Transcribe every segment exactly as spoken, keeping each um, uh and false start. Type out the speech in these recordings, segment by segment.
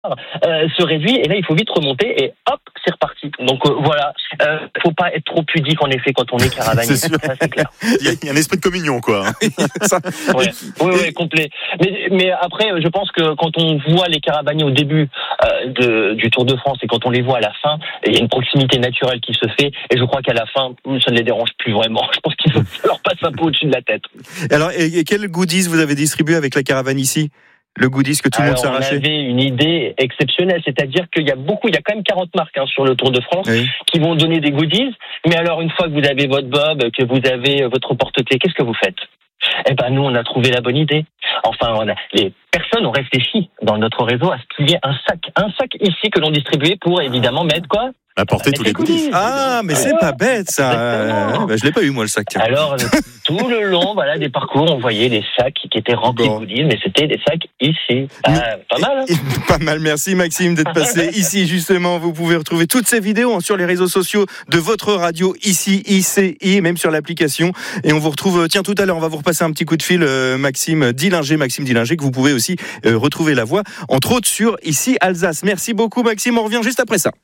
Euh, se réduit et là il faut vite remonter et hop c'est reparti. Donc euh, voilà, euh, faut pas être trop pudique en effet quand on est caravanier. C'est sûr. Ça c'est clair. Il y, a, il y a un esprit de communion quoi. Ça... Ouais. Oui oui complet. Mais mais après je pense que quand on voit les caravaniers au début euh, de, du Tour de France et quand on les voit à la fin, il y a une proximité naturelle qui se fait et je crois qu'à la fin ça ne les dérange plus vraiment. Je pense qu'il faut leur passe un peu au-dessus de la tête. Alors et, et quels goodies vous avez distribué avec la caravane ici? Le goodies que tout le monde s'arrachait. On avait une idée exceptionnelle, c'est-à-dire qu'il y a beaucoup, il y a quand même quarante marques hein, sur le Tour de France oui. qui vont donner des goodies. Mais alors une fois que vous avez votre bob, que vous avez votre porte-clés, qu'est-ce que vous faites? Eh ben nous on a trouvé la bonne idée. Enfin on a, les personnes ont réfléchi dans notre réseau à ce qu'il y ait un sac, un sac ici que l'on distribuait pour évidemment mettre quoi? Apporter tous les goodies. Ah, mais c'est pas bête ça. Euh, bah, je l'ai pas eu moi le sac. Alors tout le long, voilà, des parcours, on voyait des sacs qui étaient remplis bon. de goodies, mais c'était des sacs ici. Ah, pas mal. Hein pas mal. Merci Maxime d'être passé ici justement. Vous pouvez retrouver toutes ces vidéos sur les réseaux sociaux de votre radio ici I C I, même sur l'application. Et on vous retrouve. Tiens, tout à l'heure, on va vous repasser un petit coup de fil, euh, Maxime Dillinger, Maxime Dillinger, que vous pouvez aussi euh, retrouver la voix, entre autres sur Ici Alsace. Merci beaucoup Maxime. On revient juste après ça.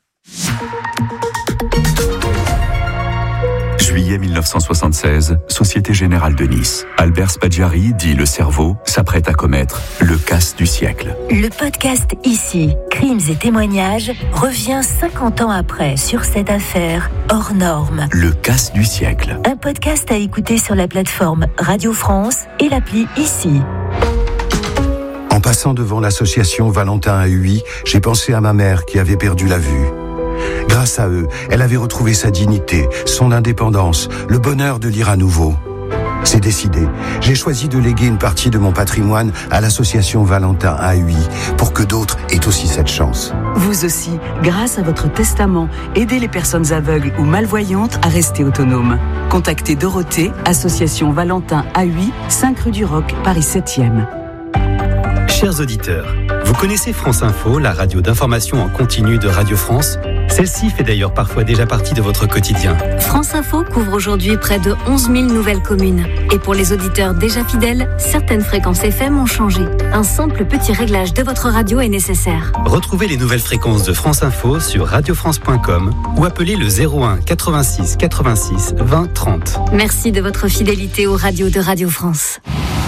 Juillet mille neuf cent soixante-seize, Société Générale de Nice. Albert Spaggiari, dit le cerveau, s'apprête à commettre le casse du siècle. Le podcast Ici, crimes et témoignages, revient cinquante ans après sur cette affaire hors norme. Le casse du siècle. Un podcast à écouter sur la plateforme Radio France et l'appli Ici. En passant devant l'association Valentin à Huy, j'ai pensé à ma mère qui avait perdu la vue. Grâce à eux, elle avait retrouvé sa dignité, son indépendance, le bonheur de lire à nouveau. C'est décidé. J'ai choisi de léguer une partie de mon patrimoine à l'association Valentin à Huy pour que d'autres aient aussi cette chance. Vous aussi, grâce à votre testament, aidez les personnes aveugles ou malvoyantes à rester autonomes. Contactez Dorothée, association Valentin à Huy, cinq rue du Roc, Paris septième. Chers auditeurs, vous connaissez France Info, la radio d'information en continu de Radio France? Celle-ci fait d'ailleurs parfois déjà partie de votre quotidien. France Info couvre aujourd'hui près de onze mille nouvelles communes. Et pour les auditeurs déjà fidèles, certaines fréquences F M ont changé. Un simple petit réglage de votre radio est nécessaire. Retrouvez les nouvelles fréquences de France Info sur radio france point com ou appelez le zéro un quatre-vingt-six quatre-vingt-six vingt trente. Merci de votre fidélité aux radios de Radio France.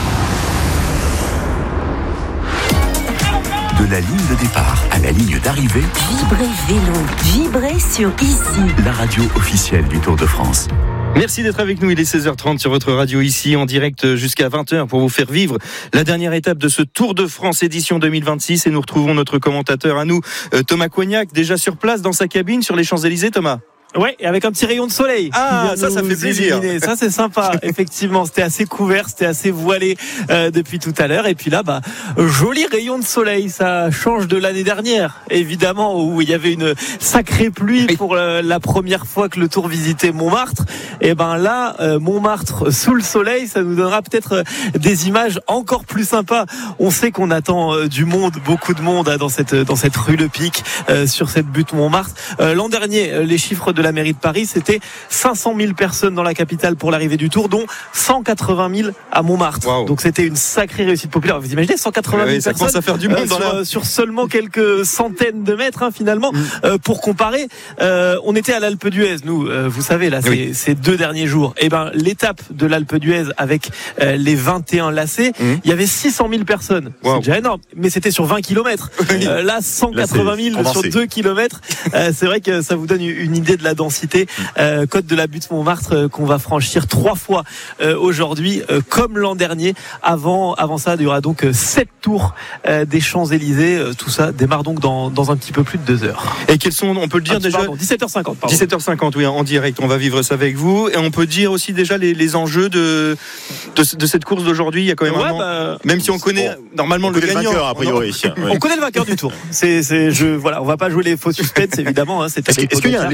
De la ligne de départ à la ligne d'arrivée, Vibrez vélo, vibrez sur Ici, la radio officielle du Tour de France. Merci d'être avec nous, il est seize heures trente sur votre radio ici, en direct jusqu'à vingt heures pour vous faire vivre la dernière étape de ce Tour de France édition deux mille vingt-six. Et nous retrouvons notre commentateur à nous, Thomas Coignac, déjà sur place dans sa cabine sur les Champs-Élysées. Thomas. Ouais, et avec un petit rayon de soleil. Ah, ça, ça fait plaisir. Illuminer. Ça, c'est sympa. Effectivement, c'était assez couvert, c'était assez voilé euh, depuis tout à l'heure. Et puis là, bah, joli rayon de soleil. Ça change de l'année dernière, évidemment, où il y avait une sacrée pluie pour euh, la première fois que le Tour visitait Montmartre. Et ben là, euh, Montmartre sous le soleil, ça nous donnera peut-être euh, des images encore plus sympas. On sait qu'on attend euh, du monde, beaucoup de monde hein, dans cette dans cette rue Le Pic, euh, sur cette butte Montmartre. Euh, l'an dernier, euh, les chiffres de de la mairie de Paris, c'était cinq cent mille personnes dans la capitale pour l'arrivée du Tour, dont cent quatre-vingt mille à Montmartre. Wow. Donc c'était une sacrée réussite populaire. Vous imaginez cent quatre-vingt mille oui, personnes, ça commence à faire du monde euh, dans sur, la... sur seulement quelques centaines de mètres hein, finalement. Mm. Euh, pour comparer, euh, on était à l'Alpe d'Huez, nous, euh, vous savez là, oui. ces deux derniers jours. Et ben l'étape de l'Alpe d'Huez avec euh, les vingt et un lacets, mm. il y avait six cent mille personnes. Wow. C'est déjà énorme, mais c'était sur vingt kilomètres. Oui. Euh, là, cent quatre-vingt mille là, sur deux kilomètres. Euh, c'est vrai que ça vous donne une idée de la densité. Euh, côte de la butte Montmartre euh, qu'on va franchir trois fois euh, aujourd'hui, euh, comme l'an dernier. Avant, avant ça, il y aura donc euh, sept tours euh, des Champs-Élysées. Euh, tout ça démarre donc dans, dans un petit peu plus de deux heures. Et quels sont, on peut le dire ah, déjà, pardon, dix-sept heures cinquante. Pardon. dix-sept heures cinquante, oui, en direct. On va vivre ça avec vous. Et on peut dire aussi déjà les, les enjeux de, de de cette course d'aujourd'hui. Il y a quand même ouais, un bah, même si on connaît bon, normalement on le gagnant. Le vainqueur, a priori. On, on connaît le vainqueur du Tour. C'est, c'est, je, voilà, on va pas jouer les faux suspects évidemment. Hein, est-ce, est-ce qu'il y a un léger suspect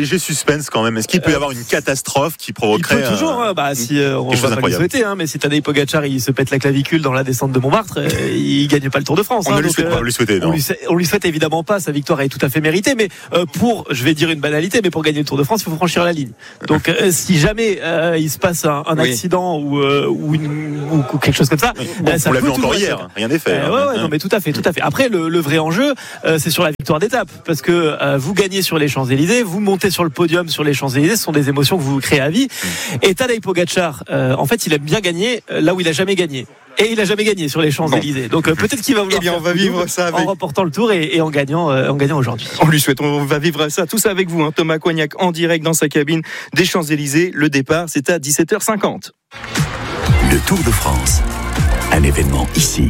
suspense quand même. Est-ce qu'il peut y avoir une catastrophe qui provoquerait... Il peut toujours, euh, hein, bah, si, euh, on va pas le souhaiter, hein, mais si Tadej Pogacar il se pète la clavicule dans la descente de Montmartre, euh, il gagne pas le Tour de France. On hein, ne lui donc, souhaite pas, on lui souhaiter, non. On lui, on lui souhaite évidemment pas, sa victoire est tout à fait méritée, mais euh, pour, je vais dire une banalité, mais pour gagner le Tour de France, il faut franchir la ligne. Donc euh, si jamais euh, il se passe un, un oui. accident ou, euh, ou, une, ou quelque chose comme ça, oui. bon, euh, ça on l'a vu peut encore hier, hein. Rien n'est fait. Euh, ouais, ouais, non mais tout à fait, tout à fait. Après le, le vrai enjeu, euh, c'est sur la victoire d'étape, parce que euh, vous gagnez sur les Champs-Élysées, vous montez sur le podium sur les Champs-Élysées, ce sont des émotions que vous créez à vie. Et Tadej Pogacar, euh, en fait, il aime bien gagner là où il a jamais gagné. Et il a jamais gagné sur les Champs-Élysées. Donc euh, peut-être qu'il va vouloir. Eh bien, on va vivre ça avec... en remportant le Tour et, et en gagnant, euh, en gagnant aujourd'hui. On lui souhaite, on va vivre ça, tout ça avec vous, hein, Thomas Coignac en direct dans sa cabine des Champs-Élysées. Le départ, c'est à dix-sept heures cinquante. Le Tour de France, un événement ici.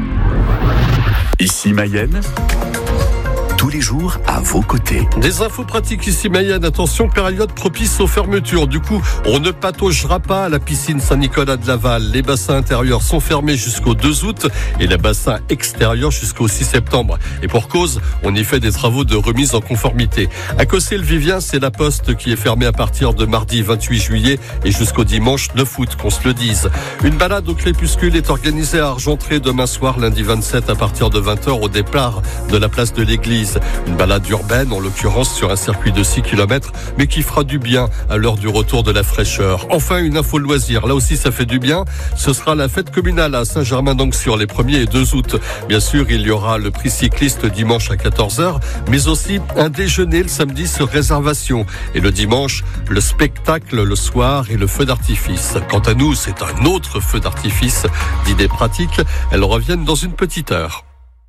Ici Mayenne. Tous les jours à vos côtés. Des infos pratiques ici Mayenne. Attention, période propice aux fermetures. Du coup, on ne pataugera pas à la piscine Saint-Nicolas de Laval. Les bassins intérieurs sont fermés jusqu'au deux août et les bassins extérieurs jusqu'au six septembre. Et pour cause, on y fait des travaux de remise en conformité. À Cossé-le-Vivien, c'est la Poste qui est fermée à partir de mardi vingt-huit juillet et jusqu'au dimanche neuf août, qu'on se le dise. Une balade au crépuscule est organisée à Argentré demain soir, lundi vingt-sept, à partir de vingt heures au départ de la place de l'église. Une balade urbaine, en l'occurrence sur un circuit de six kilomètres, mais qui fera du bien à l'heure du retour de la fraîcheur. Enfin, une info loisir. Là aussi, ça fait du bien. Ce sera la fête communale à Saint-Germain-d'Anxur les premier et deux août. Bien sûr, il y aura le prix cycliste dimanche à quatorze heures, mais aussi un déjeuner le samedi sur réservation. Et le dimanche, le spectacle le soir et le feu d'artifice. Quant à nous, c'est un autre feu d'artifice. D'idées pratiques, elles reviennent dans une petite heure.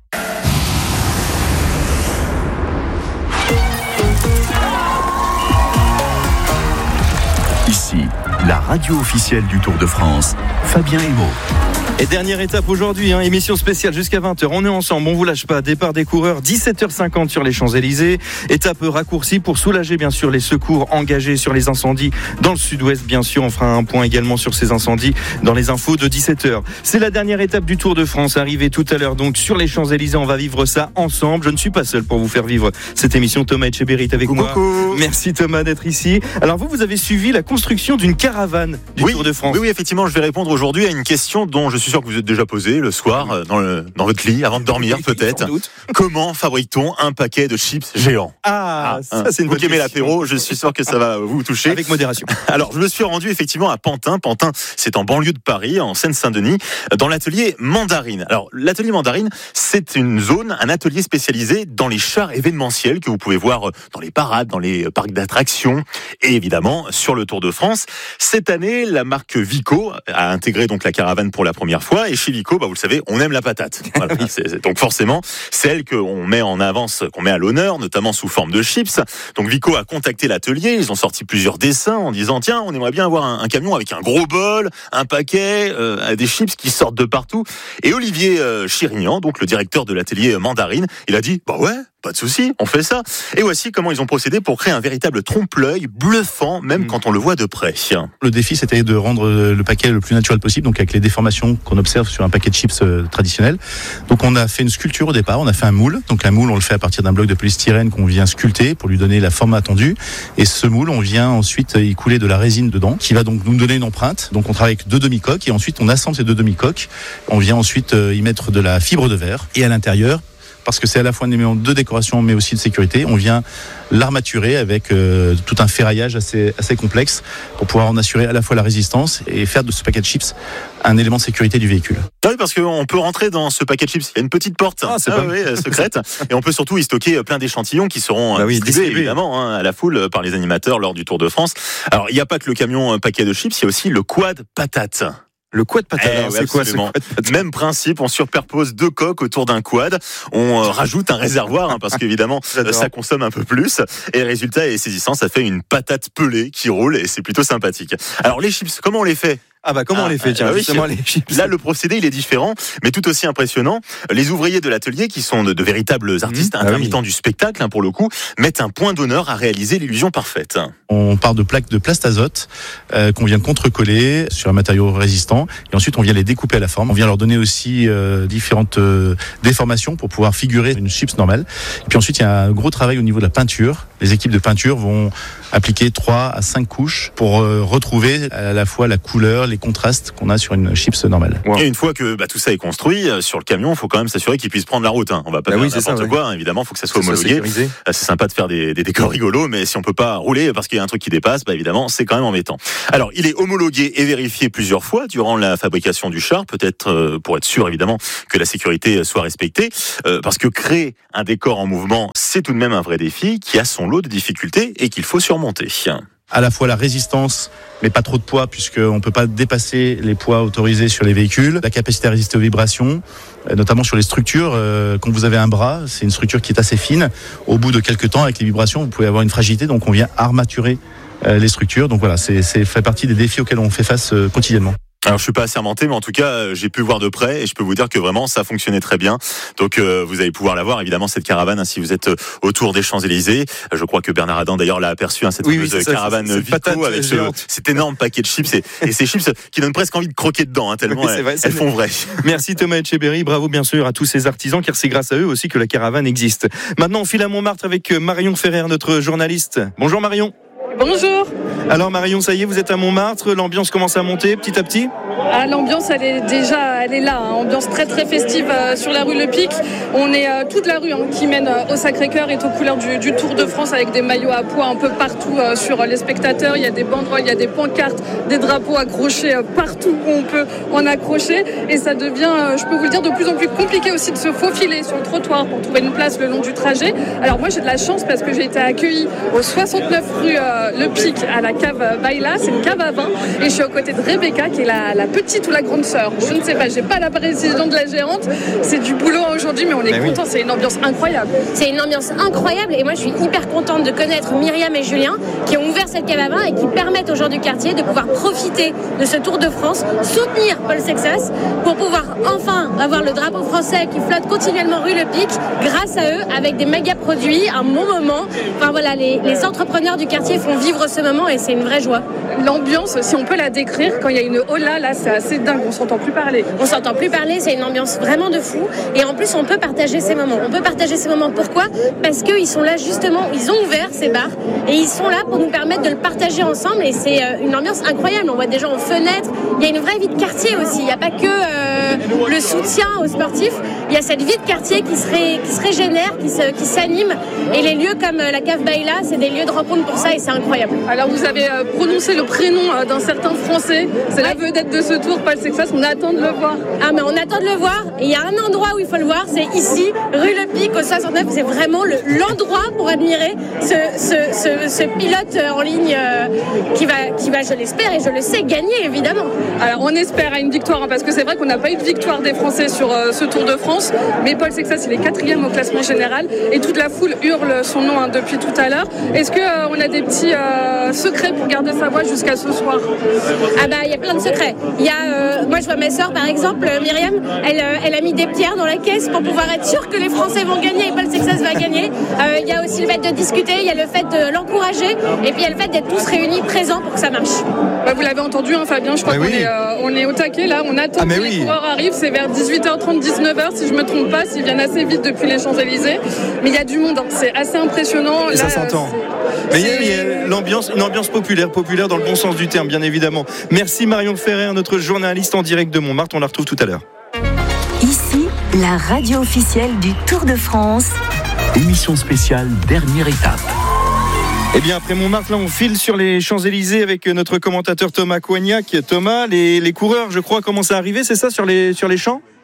Ici, la radio officielle du Tour de France, Fabien Hémaux. Et dernière étape aujourd'hui, hein, émission spéciale jusqu'à vingt heures. On est ensemble, on vous lâche pas. Départ des coureurs, dix-sept heures cinquante sur les Champs-Élysées. Étape raccourcie pour soulager bien sûr les secours engagés sur les incendies dans le sud-ouest. Bien sûr, on fera un point également sur ces incendies dans les infos de dix-sept heures. C'est la dernière étape du Tour de France, arrivée tout à l'heure donc sur les Champs-Élysées. On va vivre ça ensemble. Je ne suis pas seul pour vous faire vivre cette émission. Thomas Etcheberry est avec coucou, moi. coucou. Merci Thomas d'être ici. Alors vous, vous avez suivi la construction d'une caravane du oui, Tour de France. Oui, oui, effectivement, je vais répondre aujourd'hui à une question dont je suis sûr que vous êtes déjà posée le soir dans, le, dans votre lit avant de dormir oui, peut-être. Comment fabrique-t-on un paquet de chips géants? Ah, ah ça c'est une Vous qui aimez l'apéro, je suis sûr que ça va vous toucher. Avec modération. Alors, je me suis rendu effectivement à Pantin. Pantin, c'est en banlieue de Paris, en Seine-Saint-Denis, dans l'atelier Mandarine. Alors, l'atelier Mandarine, c'est une zone, un atelier spécialisé dans les chars événementiels que vous pouvez voir dans les parades, dans les parcs d'attractions et évidemment sur le Tour de France. Cette année, la marque Vico a intégré donc la caravane pour la première fois et chez Vico, bah, vous le savez, on aime la patate. Voilà. c'est, c'est, donc forcément, c'est elle qu'on met en avance, qu'on met à l'honneur, notamment sous forme de chips. Donc Vico a contacté l'atelier, ils ont sorti plusieurs dessins en disant tiens, on aimerait bien avoir un, un camion avec un gros bol, un paquet, euh, des chips qui sortent de partout. Et Olivier euh, Chirignan, donc le directeur de l'atelier Mandarine, il a dit bah ouais, pas de souci, on fait ça. Et voici comment ils ont procédé pour créer un véritable trompe-l'œil bluffant, même mmh. quand on le voit de près. Le défi, c'était de rendre le paquet le plus naturel possible, donc avec les déformations qu'on observe sur un paquet de chips euh, traditionnel. Donc on a fait une sculpture au départ, on a fait un moule. Donc un moule, on le fait à partir d'un bloc de polystyrène qu'on vient sculpter pour lui donner la forme attendue. Et ce moule, on vient ensuite y couler de la résine dedans, qui va donc nous donner une empreinte. Donc on travaille avec deux demi-coques et ensuite on assemble ces deux demi-coques. On vient ensuite y mettre de la fibre de verre et à l'intérieur, parce que c'est à la fois un élément de décoration mais aussi de sécurité, on vient l'armaturer avec euh, tout un ferraillage assez, assez complexe pour pouvoir en assurer à la fois la résistance et faire de ce paquet de chips un élément de sécurité du véhicule. Oui, parce qu'on peut rentrer dans ce paquet de chips, il y a une petite porte ah, c'est ah, pas oui, secrète et on peut surtout y stocker plein d'échantillons qui seront bah oui, distribués évidemment hein, à la foule par les animateurs lors du Tour de France. Alors il n'y a pas que le camion paquet de chips, il y a aussi le quad patate. Le quad patate, eh, c'est quoi ce quad patate? Même principe, on superpose deux coques autour d'un quad, on euh, rajoute un réservoir hein, parce qu'évidemment ça consomme un peu plus et le résultat est saisissant, ça fait une patate pelée qui roule et c'est plutôt sympathique. Alors les chips, comment on les fait? Ah bah comment ah, on les fait tiens, euh, justement, oui. les chips. Là, le procédé, il est différent, mais tout aussi impressionnant. Les ouvriers de l'atelier, qui sont de, de véritables artistes mmh, intermittents ah oui. du spectacle, hein, pour le coup, mettent un point d'honneur à réaliser l'illusion parfaite. On part de plaques de plastazot euh, qu'on vient contre-coller sur un matériau résistant, et ensuite on vient les découper à la forme. On vient leur donner aussi euh, différentes euh, déformations pour pouvoir figurer une chips normale. Et puis ensuite, il y a un gros travail au niveau de la peinture. Les équipes de peinture vont appliquer trois à cinq couches pour euh, retrouver à la fois la couleur, les contrastes qu'on a sur une chips normale. Wow. Et une fois que bah, tout ça est construit, euh, sur le camion, il faut quand même s'assurer qu'il puisse prendre la route. Hein. On va pas bah faire oui, n'importe ça, quoi, ouais. hein, évidemment, il faut que ça soit homologué. C'est, c'est sympa de faire des, des décors rigolos, mais si on peut pas rouler parce qu'il y a un truc qui dépasse, bah, évidemment, c'est quand même embêtant. Alors, il est homologué et vérifié plusieurs fois durant la fabrication du char, peut-être euh, pour être sûr, évidemment, que la sécurité soit respectée, euh, parce que créer un décor en mouvement, c'est tout de même un vrai défi qui a son lot de difficultés et qu'il faut surmonter. À la fois la résistance, mais pas trop de poids, puisqu'on ne peut pas dépasser les poids autorisés sur les véhicules. La capacité à résister aux vibrations, notamment sur les structures. Quand vous avez un bras, c'est une structure qui est assez fine. Au bout de quelques temps, avec les vibrations, vous pouvez avoir une fragilité, donc on vient armaturer les structures. Donc voilà, c'est, c'est fait partie des défis auxquels on fait face quotidiennement. Alors je suis pas assermenté, mais en tout cas j'ai pu voir de près et je peux vous dire que vraiment ça fonctionnait très bien. Donc euh, vous allez pouvoir la voir évidemment cette caravane hein, si vous êtes autour des Champs-Élysées. Je crois que Bernard Adam d'ailleurs l'a aperçu hein, cette oui, fameuse oui, ça, caravane c'est, c'est Vico avec ce, cet énorme paquet de chips et, et ces chips qui donnent presque envie de croquer dedans hein, tellement oui, elles, vrai, elles font vrai. Merci Thomas Etcheberry, bravo bien sûr à tous ces artisans car c'est grâce à eux aussi que la caravane existe. Maintenant on file à Montmartre avec Marion Ferrer, notre journaliste. Bonjour Marion. Bonjour. Alors Marion, ça y est, vous êtes à Montmartre, l'ambiance commence à monter petit à petit ? Ah, l'ambiance, elle est déjà, elle est là, hein. Ambiance très très festive euh, sur la rue Le Pic. On est euh, toute la rue hein, qui mène euh, au Sacré-Cœur est aux couleurs du, du Tour de France avec des maillots à pois un peu partout euh, sur euh, les spectateurs. Il y a des banderoles, il y a des pancartes, des drapeaux accrochés euh, partout où on peut en accrocher. Et ça devient, euh, je peux vous le dire, de plus en plus compliqué aussi de se faufiler sur le trottoir pour trouver une place le long du trajet. Alors moi j'ai de la chance parce que j'ai été accueillie au soixante-neuf rue euh, Le Pic à la cave Baïla. C'est une cave à vin et je suis aux côtés de Rebecca qui est la, la petite ou la grande sœur. Je ne sais pas, j'ai pas la précision de la gérante. C'est du boulot aujourd'hui, mais on est ben content. Oui. C'est une ambiance incroyable. C'est une ambiance incroyable et moi je suis hyper contente de connaître Myriam et Julien qui ont ouvert cette cave à vin et qui permettent aux gens du quartier de pouvoir profiter de ce Tour de France, soutenir Paul Sexas pour pouvoir enfin avoir le drapeau français qui flotte continuellement rue Le Pic grâce à eux avec des méga produits, un bon moment. Enfin voilà, les, les entrepreneurs du quartier font vivre ce moment et c'est une vraie joie. L'ambiance, si on peut la décrire, quand il y a une hola, là c'est assez dingue, on s'entend plus parler. On s'entend plus parler, c'est une ambiance vraiment de fou et en plus on peut partager ces moments. On peut partager ces moments, pourquoi ? Parce qu'ils sont là justement, ils ont ouvert ces bars et ils sont là pour nous permettre de le partager ensemble et c'est une ambiance incroyable. On voit des gens aux fenêtres, il y a une vraie vie de quartier aussi, il n'y a pas que euh, le soutien aux sportifs, il y a cette vie de quartier qui se, ré, qui se régénère, qui, se, qui s'anime et les lieux comme la cave Baïla, c'est des lieux de rencontre pour ça et c'est incroyable. Alors vous avez euh, prononcé le prénom euh, d'un certain Français, c'est ouais. la vedette de ce tour, Paul Sexas, on attend de le voir. Ah mais on attend de le voir et il y a un endroit où il faut le voir, c'est ici, rue Le Pic au soixante-neuf, c'est vraiment le, l'endroit pour admirer ce, ce, ce, ce pilote en ligne euh, qui, va, qui va, je l'espère et je le sais, gagner évidemment. Alors on espère à une victoire hein, parce que c'est vrai qu'on n'a pas eu de victoire des Français sur euh, ce Tour de France, mais Paul Sexas il est quatrième au classement général et toute la foule hurle son nom hein, depuis tout à l'heure. Est-ce qu'on euh, a des petits euh, secrets pour garder sa voix jusqu'à ce soir ? Ah bah il y a plein de secrets. Il y a, euh, moi je vois ma sœur par exemple, Myriam, elle, euh, elle a mis des pierres dans la caisse pour pouvoir être sûre que les Français vont gagner et Paul Sexas va gagner. Euh, il y a aussi le fait de discuter, il y a le fait de l'encourager et puis il y a le fait d'être tous réunis présents pour que ça marche. Bah, vous l'avez entendu hein, Fabien, je crois bah, qu'on oui. est, euh, on est au taquet là, on attend ah, que oui. les coureurs arrivent, c'est vers dix-huit heures trente, dix-neuf heures si je me trompe pas, s'ils viennent assez vite depuis les Champs-Élysées, mais il y a du monde, hein. C'est assez impressionnant. Et là, ça s'entend. Mais il y a, il y a l'ambiance, une ambiance populaire, populaire dans le bon sens du terme, bien évidemment. Merci Marion Ferrer, notre journaliste en direct de Montmartre. On la retrouve tout à l'heure. Ici, la radio officielle du Tour de France. Émission spéciale, dernière étape. Eh bien, après Montmartre, là, on file sur les Champs-Élysées avec notre commentateur Thomas Coignac. Thomas, les, les coureurs, je crois, commencent à arriver, c'est ça, sur les, sur les champs ?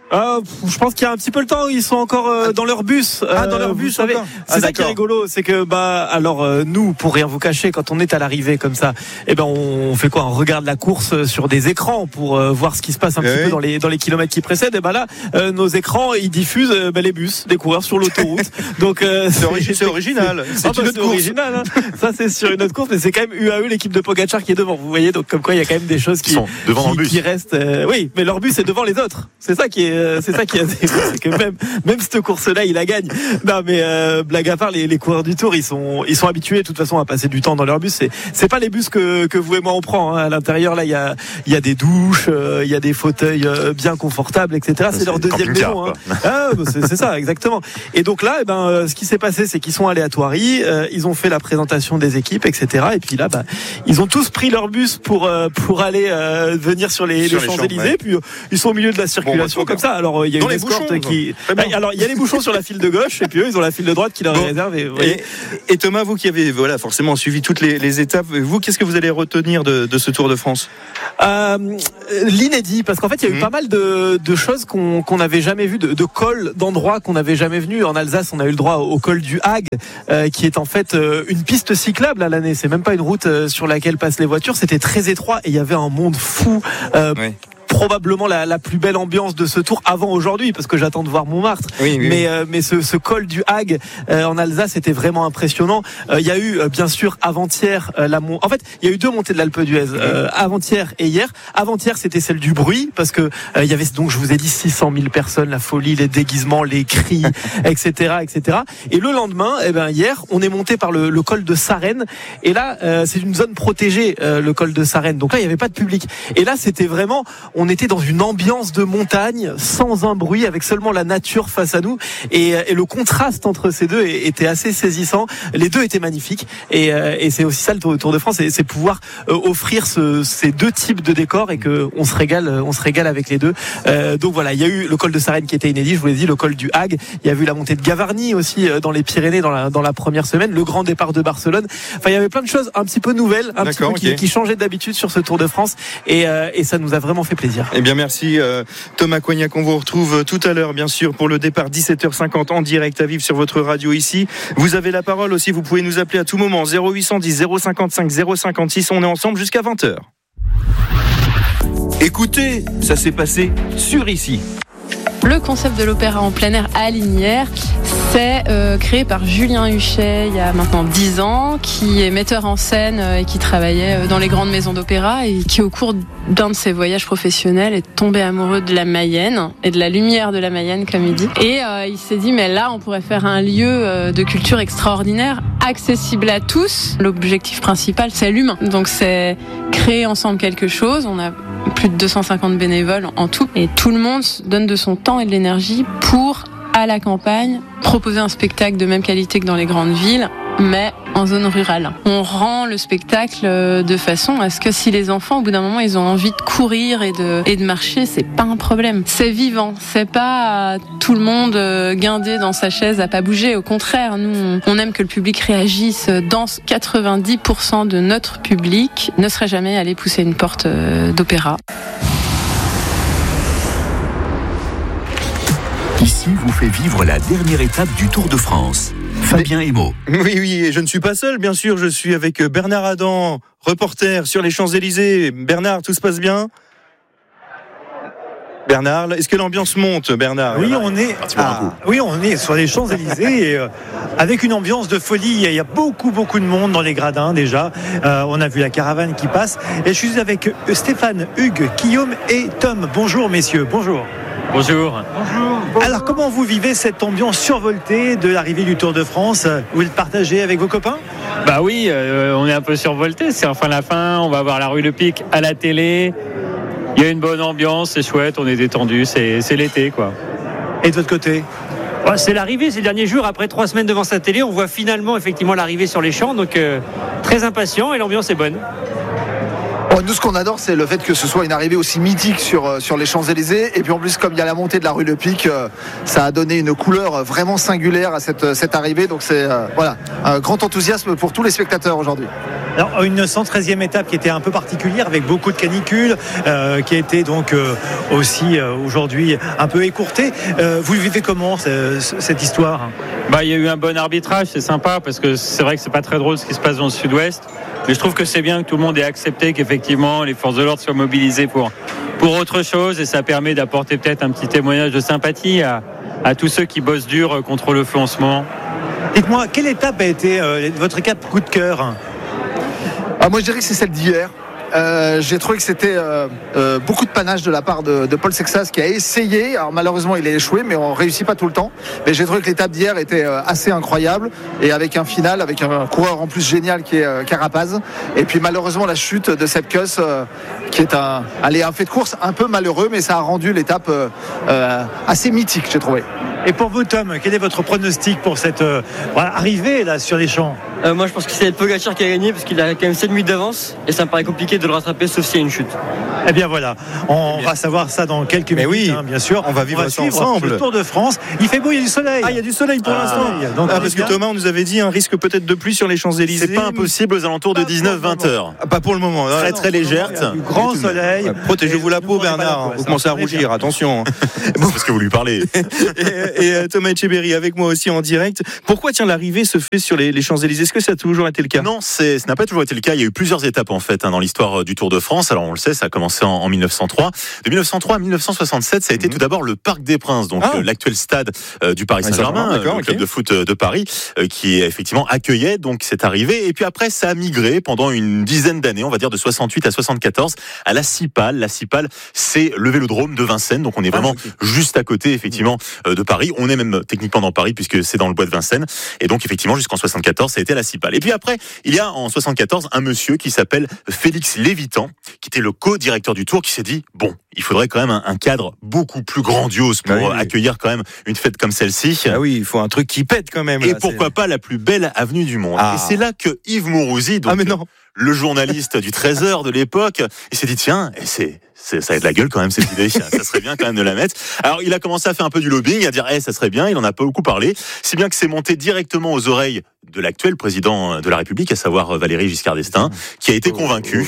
Euh, je pense qu'il y a un petit peu le temps. Ils sont encore euh, dans leur bus. Ah, dans leur bus, vous savez. encore. C'est ah, ça qui est rigolo, c'est que bah alors euh, nous, pour rien vous cacher, quand on est à l'arrivée comme ça, eh ben on fait quoi? On regarde la course sur des écrans pour euh, voir ce qui se passe un oui. petit peu dans les dans les kilomètres qui précèdent. Et ben là, euh, nos écrans, ils diffusent euh, ben, les bus des coureurs sur l'autoroute. Donc euh, c'est, origi- c'est original. C'est, c'est, c'est une ah, autre c'est course. original. Hein. Ça c'est sur une autre course, mais c'est quand même U A E l'équipe de Pogacar qui est devant. Vous voyez, donc comme quoi il y a quand même des choses qui Ils sont devant qui, le bus. qui restent. Euh, oui, mais leur bus est devant les autres. C'est ça qui est euh, c'est ça qui est c'est que même même cette course-là, il la gagne. Non, mais euh, blague à part, les, les coureurs du Tour, ils sont ils sont habitués de toute façon à passer du temps dans leur bus. C'est c'est pas les bus que que vous et moi on prend. Hein. À l'intérieur, là, il y a il y a des douches, euh, il y a des fauteuils euh, bien confortables, et cetera. C'est, c'est leur deuxième maison. Hein. Ah, bah, c'est, c'est ça, exactement. Et donc là, eh ben, euh, ce qui s'est passé, c'est qu'ils sont allés à Thoiry, euh, ils ont fait la présentation des équipes, et cetera. Et puis là, bah, ils ont tous pris leur bus pour euh, pour aller euh, venir sur les, sur les Champs-Élysées. Ouais. Puis euh, ils sont au milieu de la circulation bon, bah, comme ça. Alors il y a une escorte qui. Alors il y a les bouchons sur la file de gauche et puis eux ils ont la file de droite qui leur bon. est réservée. Et, et Thomas, vous qui avez voilà forcément suivi toutes les, les étapes, vous qu'est-ce que vous allez retenir de, de ce Tour de France? euh, L'inédit, parce qu'en fait il y a eu mmh. pas mal de, de choses qu'on qu'on n'avait jamais vues, de, de cols, d'endroits qu'on n'avait jamais venus. En Alsace, on a eu le droit au col du Hag, euh, qui est en fait euh, une piste cyclable à l'année. C'est même pas une route euh, sur laquelle passent les voitures. C'était très étroit et il y avait un monde fou. Euh, oui. Probablement la, la plus belle ambiance de ce Tour avant aujourd'hui, parce que j'attends de voir Montmartre. Oui, oui, mais euh, mais ce, ce col du Hag euh, en Alsace était vraiment impressionnant. Il euh, y a eu euh, bien sûr avant-hier euh, la mon... en fait il y a eu deux montées de l'Alpe d'Huez euh, avant-hier et hier. Avant-hier c'était celle du bruit parce que il euh, y avait donc je vous ai dit six cent mille personnes, la folie, les déguisements, les cris, et cetera, et cetera. Et le lendemain, eh ben hier on est monté par le, le col de Sarenne et là euh, c'est une zone protégée euh, le col de Sarenne. Donc là il y avait pas de public et là c'était vraiment on était dans une ambiance de montagne sans un bruit avec seulement la nature face à nous et, et le contraste entre ces deux était assez saisissant. Les deux étaient magnifiques et, et c'est aussi ça le Tour, le Tour de France, c'est, c'est pouvoir offrir ce, ces deux types de décors et que on se régale, on se régale avec les deux. Euh, donc voilà, il y a eu le col de Sarenne qui était inédit, je vous l'ai dit, le col du Hag, il y a eu la montée de Gavarnie aussi dans les Pyrénées dans la, dans la première semaine, le grand départ de Barcelone. Enfin il y avait plein de choses un petit peu nouvelles, un D'accord, petit peu okay. qui, qui changeaient d'habitude sur ce Tour de France et, et ça nous a vraiment fait plaisir. Eh bien merci euh, Thomas Coignac, on vous retrouve tout à l'heure bien sûr pour le départ dix-sept heures cinquante en direct à vivre sur votre radio ici. Vous avez la parole aussi, vous pouvez nous appeler à tout moment zéro huit cent dix zéro cinquante-cinq zéro cinquante-six, on est ensemble jusqu'à vingt heures. Écoutez, ça s'est passé sur ici. Le concept de l'opéra en plein air à Lignières, c'est euh, créé par Julien Huchet il y a maintenant dix ans, qui est metteur en scène euh, et qui travaillait dans les grandes maisons d'opéra et qui au cours d'un de ses voyages professionnels est tombé amoureux de la Mayenne et de la lumière de la Mayenne comme il dit. Et euh, il s'est dit mais là on pourrait faire un lieu euh, de culture extraordinaire, accessible à tous. L'objectif principal c'est l'humain. Donc c'est créer ensemble quelque chose. On a plus de deux cent cinquante bénévoles en tout et tout le monde donne de son temps et de l'énergie pour, à la campagne, proposer un spectacle de même qualité que dans les grandes villes, mais en zone rurale. On rend le spectacle de façon à ce que si les enfants, au bout d'un moment, ils ont envie de courir et de, et de marcher, c'est pas un problème. C'est vivant, c'est pas tout le monde guindé dans sa chaise à pas bouger. Au contraire, nous, on aime que le public réagisse. Dans quatre-vingt-dix pour cent de notre public ne serait jamais allé pousser une porte d'opéra. Ici vous fait vivre la dernière étape du Tour de France. Fabien Emo. Oui, oui, et je ne suis pas seul, bien sûr. Je suis avec Bernard Adam, reporter sur les Champs-Élysées. Bernard, tout se passe bien ? Bernard, est-ce que l'ambiance monte, Bernard ? Oui, on est, ah, oui, on est sur les Champs-Élysées et, euh, avec une ambiance de folie. Il y a beaucoup, beaucoup de monde dans les gradins déjà. Euh, on a vu la caravane qui passe. Et je suis avec Stéphane, Hugues, Guillaume et Tom. Bonjour, messieurs. Bonjour. Bonjour. Bonjour. Alors, comment vous vivez cette ambiance survoltée de l'arrivée du Tour de France ? Vous le partagez avec vos copains ? Bah oui, euh, on est un peu survolté. C'est enfin la fin. On va voir la rue Le Pic à la télé. Il y a une bonne ambiance, c'est chouette, on est détendu, c'est, c'est l'été, quoi. Et de votre côté ? Ouais, c'est l'arrivée, c'est le dernier jour. Après trois semaines devant sa télé, on voit finalement effectivement l'arrivée sur les champs. Donc euh, très impatient et l'ambiance est bonne. Bon, nous, ce qu'on adore, c'est le fait que ce soit une arrivée aussi mythique sur, sur les Champs-Élysées. Et puis en plus, comme il y a la montée de la rue Le Pic, euh, ça a donné une couleur vraiment singulière à cette, cette arrivée. Donc c'est euh, voilà, un grand enthousiasme pour tous les spectateurs aujourd'hui. Alors, une cent treizième étape qui était un peu particulière avec beaucoup de canicules, euh, qui a été donc euh, aussi euh, aujourd'hui un peu écourtée. Euh, vous le vivez comment ce, cette histoire ? Bah, il y a eu un bon arbitrage, c'est sympa parce que c'est vrai que c'est pas très drôle ce qui se passe dans le sud-ouest. Mais je trouve que c'est bien que tout le monde ait accepté qu'effectivement les forces de l'ordre soient mobilisées pour, pour autre chose et ça permet d'apporter peut-être un petit témoignage de sympathie à, à tous ceux qui bossent dur contre le feu en ce moment. Dites-moi, quelle étape a été euh, votre étape coup de cœur ? Ah, moi je dirais que c'est celle d'hier. Euh, j'ai trouvé que c'était euh, euh, beaucoup de panache de la part de, de Paul Sexas qui a essayé, alors malheureusement il a échoué mais on réussit pas tout le temps, mais j'ai trouvé que l'étape d'hier était euh, assez incroyable et avec un final, avec un, un coureur en plus génial qui est euh, Carapaz et puis malheureusement la chute de Sepp Kuss euh, qui est un, allez, un fait de course un peu malheureux mais ça a rendu l'étape euh, euh, assez mythique j'ai trouvé. Et pour vous Tom, quel est votre pronostic pour cette euh, voilà, arrivée là sur les champs ? euh, Moi je pense que c'est Pogacar qui a gagné parce qu'il a quand même sept minutes d'avance et ça me paraît compliqué de le rattraper sauf s'il y a une chute. Eh bien voilà, on eh bien. va savoir ça dans quelques Mais minutes, oui, hein, bien sûr. On va vivre on va ça ensemble. Le Tour de France, il fait beau, il y a du soleil. Ah, il y a du soleil pour ah, l'instant. Donc, ah, parce que Thomas, on nous avait dit un risque peut-être de pluie sur les Champs-Élysées. C'est pas impossible aux alentours de dix-neuf vingt heures. Ah, pas pour le moment. Très très légère. Du grand soleil. Ouais, protégez-vous la peau, Bernard. Vous commencez à rougir, attention. Bon, parce que vous lui parlez. et, et Thomas Etcheberry avec moi aussi en direct. Pourquoi tiens l'arrivée se fait sur les, les Champs-Élysées ? Est-ce que ça a toujours été le cas ? Non, c'est, ça n'a pas toujours été le cas. Il y a eu plusieurs étapes en fait hein, dans l'histoire du Tour de France. Alors on le sait, ça a commencé en, en mille neuf cent trois. De mille neuf cent trois à mille neuf cent soixante-sept, ça a été mmh. tout d'abord le Parc des Princes, donc ah. euh, l'actuel stade euh, du Paris Saint-Germain, euh, le okay. club de foot de Paris, euh, qui effectivement accueillait donc cette arrivée. Et puis après, ça a migré pendant une dizaine d'années, on va dire de soixante-huit à soixante-quatorze, à la Cipale. La Cipale, c'est le Vélodrome de Vincennes, donc on est vraiment ah, okay. juste à côté effectivement euh, de Paris. On est même techniquement dans Paris puisque c'est dans le bois de Vincennes. Et donc effectivement jusqu'en soixante-quatorze, ça a été à la Cipale. Et puis après, il y a en soixante-quatorze un monsieur qui s'appelle Félix Lévitan, qui était le co-directeur du Tour, qui s'est dit bon, il faudrait quand même un, un cadre beaucoup plus grandiose pour ah oui, accueillir quand même une fête comme celle-ci. Ah oui, il faut un truc qui pète quand même. Et là, pourquoi c'est... pas la plus belle avenue du monde. Ah. Et c'est là que Yves Mourouzi, donc ah mais non. le journaliste du treize heures de l'époque, il s'est dit tiens, et c'est C'est, ça a de la gueule quand même cette idée, ça serait bien quand même de la mettre. Alors il a commencé à faire un peu du lobbying, à dire eh, ça serait bien, il en a pas beaucoup parlé, si bien que c'est monté directement aux oreilles de l'actuel président de la République, à savoir Valéry Giscard d'Estaing, qui a été convaincu.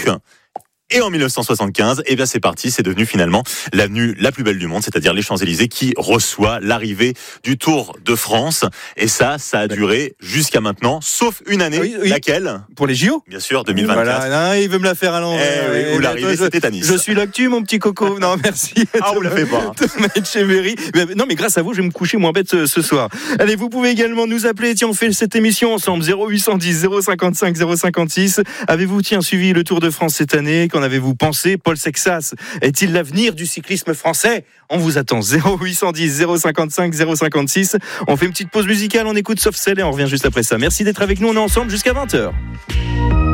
Et en mille neuf cent soixante-quinze, eh bien c'est parti, c'est devenu finalement l'avenue la plus belle du monde, c'est-à-dire les Champs-Élysées, qui reçoit l'arrivée du Tour de France. Et ça, ça a duré jusqu'à maintenant, sauf une année, oui, oui. Laquelle ? Pour les J O ? Bien sûr, deux mille vingt-quatre. Voilà, non, il veut me la faire à l'envers. Eh, oui, où l'arrivée, c'était à Nice. Je suis l'actu, mon petit coco. Non, merci. Ah, vous la faites pas. Thomas Etcheberry. Non, mais grâce à vous, je vais me coucher moins bête ce, ce soir. Allez, vous pouvez également nous appeler. Tiens, on fait cette émission ensemble. zéro huit cent dix, zéro cinquante-cinq, zéro cinquante-six. Avez-vous, tiens, suivi le Tour de France cette année ? Qu'en avez-vous pensé ? Paul Sexas est-il l'avenir du cyclisme français ? On vous attend. zéro huit cent dix, zéro cinquante-cinq, zéro cinquante-six. On fait une petite pause musicale, on écoute Soft Cell et on revient juste après ça. Merci d'être avec nous, on est ensemble jusqu'à vingt heures.